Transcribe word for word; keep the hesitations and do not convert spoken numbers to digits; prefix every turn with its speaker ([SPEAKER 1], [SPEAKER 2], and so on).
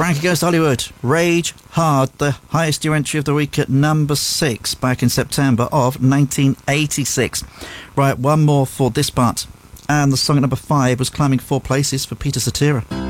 [SPEAKER 1] Frankie Goes to Hollywood, Rage Hard, the highest new entry of the week at number six back in September of nineteen eighty-six. Right, one more for this part. And the song at number five was climbing four places for Peter Cetera.